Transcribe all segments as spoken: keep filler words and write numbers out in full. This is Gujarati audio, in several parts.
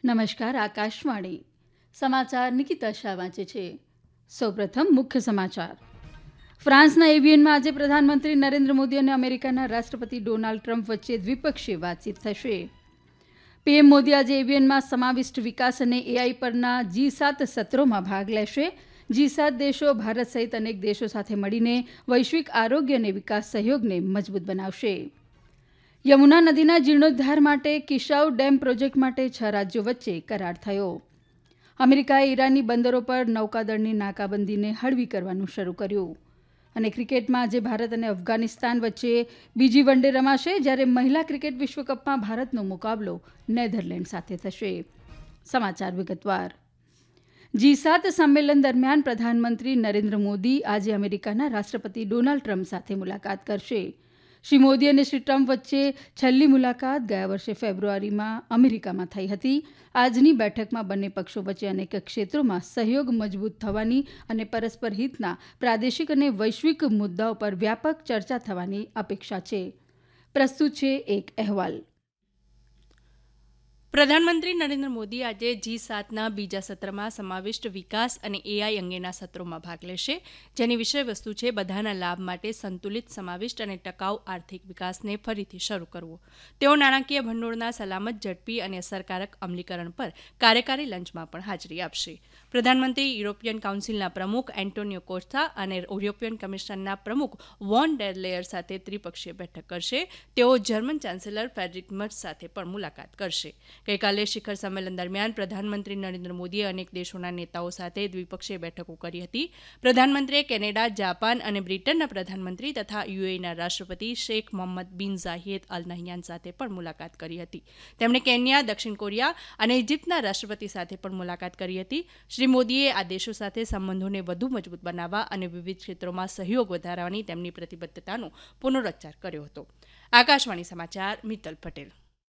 નમસ્કાર આકાશવાણી સમાચાર નિકિતા શાહ વાંચે છે. સૌપ્રથમ મુખ્ય સમાચાર. ફ્રાન્સના એવિયનમાં આજે પ્રધાનમંત્રી નરેન્દ્ર મોદી અને અમેરિકાના રાષ્ટ્રપતિ ડોનાલ્ડ ટ્રમ્પ વચ્ચે દ્વિપક્ષીય વાતચીત થશે. પીએમ મોદી આજે એવિયનમાં સમાવિષ્ટ વિકાસ અને એઆઈ પરના જી સાત સત્રોમાં ભાગ લેશે. જી સાત દેશો ભારત સહિત અનેક દેશો સાથે મળીને વૈશ્વિક આરોગ્ય અને વિકાસ સહયોગને મજબૂત બનાવશે. યમુના નદીના જીર્ણોદ્ધાર માટે કિશાઉ ડેમ પ્રોજેક્ટ માટે છ રાજ્યો વચ્ચે કરાર થયો. અમેરિકાએ ઈરાનની બંદરો પર નૌકાદળની નાકાબંધીને હળવી કરવાનું શરૂ કર્યું. અને ક્રિકેટમાં આજે ભારત અને અફઘાનિસ્તાન વચ્ચે બીજી વન ડે રમાશે, જ્યારે મહિલા ક્રિકેટ વિશ્વકપમાં ભારતનો મુકાબલો નેધરલેન્ડ સાથે થશે. સમાચાર વિગતવાર. જી સાત સંમેલન દરમિયાન પ્રધાનમંત્રી નરેન્દ્ર મોદી આજે અમેરિકાના રાષ્ટ્રપતિ ડોનાલ્ડ ટ્રમ્પ સાથે મુલાકાત કરશે. શ્રી મોદી અને શ્રી ટ્રમ્પ વચ્ચે છેલ્લી મુલાકાત ગયા વર્ષે ફેબ્રુઆરીમાં અમેરિકામાં થઈ હતી. આજની બેઠકમાં બંને પક્ષો વચ્ચે અનેક ક્ષેત્રોમાં સહયોગ મજબૂત થવાની અને પરસ્પર હિતના પ્રાદેશિક અને વૈશ્વિક મુદ્દાઓ પર વ્યાપક ચર્ચા થવાની અપેક્ષા છે. પ્રસ્તુત છે એક અહેવાલ. પ્રધાનમંત્રી નરેન્દ્ર મોદી આજે જી સાતના બીજા સત્રમાં સમાવિષ્ટ વિકાસ અને એઆઈ અંગેના સત્રોમાં ભાગ લેશે, જેની વિષયવસ્તુ છે બધાના લાભ માટે સંતુલિત, સમાવિષ્ટ અને ટકાઉ આર્થિક વિકાસને ફરીથી શરૂ કરવો. તેઓ નાણાકીય ભંડોળના સલામત, ઝડપી અને અસરકારક અમલીકરણ પર કાર્યકારી લંચમાં પણ હાજરી આપશે. પ્રધાનમંત્રી યુરોપિયન કાઉન્સિલના પ્રમુખ એન્ટોનિયો કોસ્ટા અને યુરોપિયન કમિશનના પ્રમુખ વોન ડેર લેયર સાથે ત્રિપક્ષીય બેઠક કરશે. તેઓ જર્મન ચાન્સેલર ફ્રેડરિક મર્ચ સાથે પણ મુલાકાત કરશે. ગઈકાલે શિખર સંમેલન દરમિયાન પ્રધાનમંત્રી નરેન્દ્ર મોદીએ અનેક દેશોના નેતાઓ સાથે દ્વિપક્ષીય બેઠકો કરી હતી. પ્રધાનમંત્રીએ કેનેડા, જાપાન અને બ્રિટનના પ્રધાનમંત્રી તથા યુએઈના રાષ્ટ્રપતિ શેખ મોહમ્મદ બિન ઝાયેદ અલ નહયાન સાથે પણ મુલાકાત કરી હતી. તેમણે કેન્યા, દક્ષિણ કોરિયા અને ઇજિપ્તના રાષ્ટ્રપતિ સાથે પણ મુલાકાત કરી હતી. શ્રી મોદીએ આ દેશો સાથે સંબંધોને વધુ મજબૂત બનાવવા અને વિવિધ ક્ષેત્રોમાં સહયોગ વધારવાની તેમની પ્રતિબદ્ધતાનો પુનરોચ્ચાર કર્યો હતો. આકાશવાણી સમાચાર, મિત્તલ પટેલ.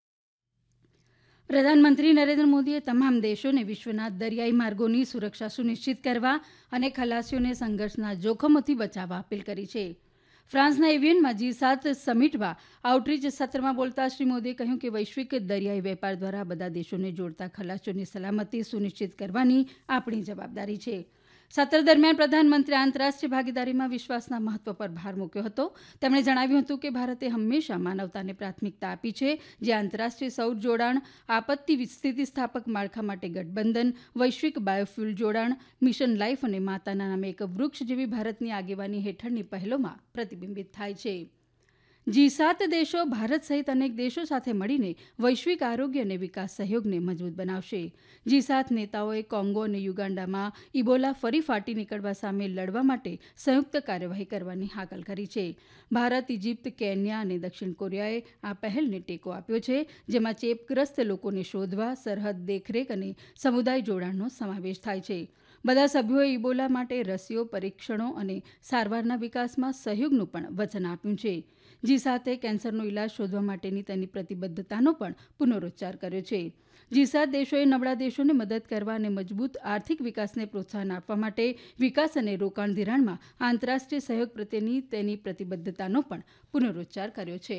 પ્રધાનમંત્રી નરેન્દ્ર મોદીએ તમામ દેશોને વિશ્વના દરિયાઈ માર્ગોની સુરક્ષા સુનિશ્ચિત કરવા અને ખલાસીઓને સંઘર્ષના જોખમોથી બચાવવા અપીલ કરી છે. ફ્રાન્સના એવિયનમાં જી સાત સમિટમાં આઉટરીચ સત્રમાં બોલતા શ્રી મોદીએ કહ્યું કે વૈશ્વિક દરિયાઈ વેપાર દ્વારા બધા દેશોને જોડતા ખલાસીઓની સલામતી સુનિશ્ચિત કરવાની આપણી જવાબદારી છે. સત્ર દરમિયાન પ્રધાનમંત્રીએ આંતરરાષ્ટ્રીય ભાગીદારીમાં વિશ્વાસના મહત્વ પર ભાર મૂક્યો હતો. તેમણે જણાવ્યું હતું કે ભારતે હંમેશા માનવતાને પ્રાથમિકતા આપી છે, જે આંતરરાષ્ટ્રીય સૌર જોડાણ, આપત્તિ સ્થિતિસ્થાપક માળખા માટે ગઠબંધન, વૈશ્વિક બાયોફ્યુલ જોડાણ, મિશન લાઈફ અને માતાના નામે એક વૃક્ષ જેવી ભારતની આગેવાની હેઠળની પહેલોમાં પ્રતિબિંબિત થાય છે. જી સાત દેશો ભારત સહિત અનેક દેશો સાથે મળીને વૈશ્વિક આરોગ્ય અને વિકાસ સહયોગને મજબૂત બનાવશે. જી સાત નેતાઓએ કોંગો અને યુગાન્ડામાં ઇબોલા ફરી ફાટી નીકળવા સામે લડવા માટે સંયુક્ત કાર્યવાહી કરવાની હાકલ કરી છે. ભારત, ઇજિપ્ત, કેન્યા અને દક્ષિણ કોરિયાએ આ પહેલને ટેકો આપ્યો છે, જેમાં ચેપગ્રસ્ત લોકોને શોધવા, સરહદ દેખરેખ અને સમુદાય જોડાણનો સમાવેશ થાય છે. બધા સભ્યોએ ઇબોલા માટે રસીઓ, પરીક્ષણો અને સારવારના વિકાસમાં સહયોગનું પણ વચન આપ્યું છે. જી સાતે કેન્સરનો ઇલાજ શોધવા માટેની તેની પ્રતિબદ્ધતાનો પણ પુનરોચ્ચાર કર્યો છે. જી સાત દેશોએ નબળા દેશોને મદદ કરવા અને મજબૂત આર્થિક વિકાસને પ્રોત્સાહન આપવા માટે વિકાસ અને રોકાણ ધિરાણમાં આંતરરાષ્ટ્રીય સહયોગ પ્રત્યેની તેની પ્રતિબદ્ધતાનો પણ પુનરોચ્ચાર કર્યો છે.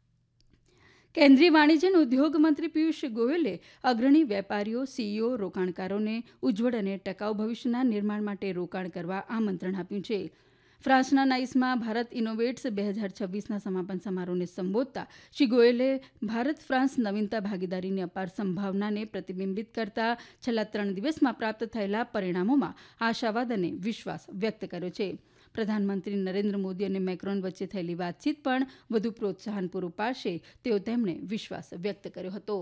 કેન્દ્રીય વાણિજ્ય અને ઉદ્યોગ મંત્રી પિયુષ ગોયલે અગ્રણી વેપારીઓ, સીઈઓ, રોકાણકારોને ઉજ્જવળ અને ટકાઉ ભવિષ્યના નિર્માણ માટે રોકાણ કરવા આમંત્રણ આપ્યું છે. ફ્રાન્સના નાઇસમાં ભારત ઇનોવેટ્સ બે હજાર છવ્વીસના સમાપન સમારોહને સંબોધતા શ્રી ગોયલે ભારત ફ્રાન્સ નવીનતા ભાગીદારીની અપાર સંભાવનાને પ્રતિબિંબિત કરતા છેલ્લા ત્રણ દિવસમાં પ્રાપ્ત થયેલા પરિણામોમાં આશાવાદ અને વિશ્વાસ વ્યક્ત કર્યો છે. પ્રધાનમંત્રી નરેન્દ્ર મોદી અને મેક્રોન વચ્ચે થયેલી વાતચીત પણ વધુ પ્રોત્સાહન પૂરું પાડશે તેવો તેમણે વિશ્વાસ વ્યક્ત કર્યો હતો.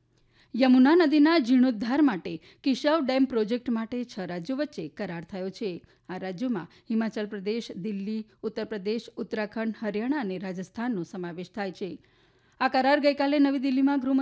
યમુના નદીના જીર્ણોદ્ધાર માટે કિશાઉ ડેમ પ્રોજેક્ટ માટે છ રાજ્યો વચ્ચે કરાર થયો છે. આ રાજ્યોમાં હિમાચલ પ્રદેશ, દિલ્હી, ઉત્તર પ્રદેશ, ઉત્તરાખંડ, હરિયાણા અને રાજસ્થાનનો સમાવેશ થાય છે. આ કરાર ગઈકાલે નવી દિલ્હીમાં ગૃહ